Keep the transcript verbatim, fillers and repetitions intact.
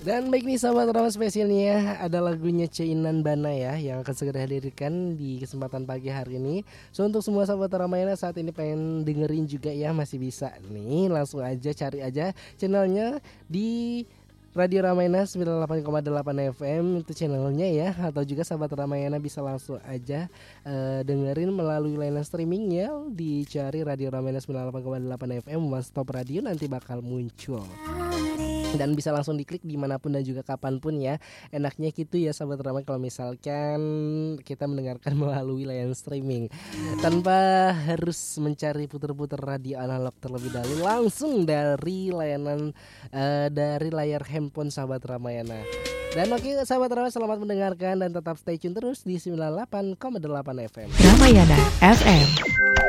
Dan baik nih sahabat Rama spesialnya ada lagunya Ceinan Bana ya yang akan segera hadirkan di kesempatan pagi hari ini. So untuk semua sahabat Ramayana saat ini pengen dengerin juga ya masih bisa nih langsung aja cari aja channelnya di Radio Ramayana sembilan puluh delapan koma delapan F M itu channelnya ya, atau juga sahabat Ramayana bisa langsung aja uh, dengerin melalui layanan streamingnya, dicari Radio Ramayana sembilan puluh delapan koma delapan F M One Stop Radio nanti bakal muncul. Dan bisa langsung diklik dimanapun dan juga kapanpun ya. Enaknya gitu ya sahabat Ramai kalau misalkan kita mendengarkan melalui layanan streaming tanpa harus mencari puter-puter radio analog terlebih dahulu, langsung dari layanan uh, dari layar handphone sahabat Ramayana. Dan oke sahabat Ramai, selamat mendengarkan dan tetap stay tune terus di sembilan puluh delapan koma delapan F M Ramayana F M.